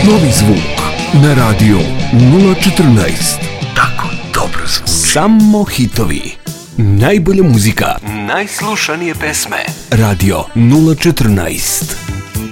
Novi zvuk na Radio 014. Tako dobro zvuči. Samo hitovi. Najbolja muzika. Najslušanije pesme. Radio 014.